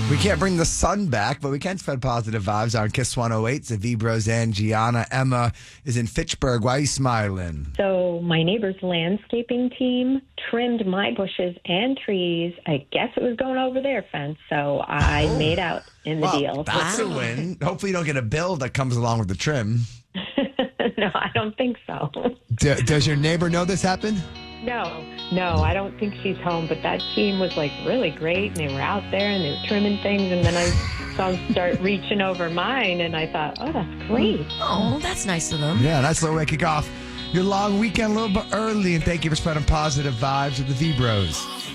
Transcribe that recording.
We can't bring the sun back, but we can spread positive vibes on Kiss 108. It's the V-Bros and Gianna. Emma is in Fitchburg. Why are you smiling? So my neighbor's landscaping team trimmed my bushes and trees. I guess it was going over their fence, so I made out in the deal. That's a win. Hopefully you don't get a bill that comes along with the trim. No, I don't think so. Does your neighbor know this happened? No, I don't think she's home, but that team was like really great, and they were out there and they were trimming things, and then I saw them start reaching over mine, and I thought, oh, that's great. Oh, that's nice of them. Yeah, nice little way to kick off your long weekend a little bit early, and thank you for spreading positive vibes with the V-Bros.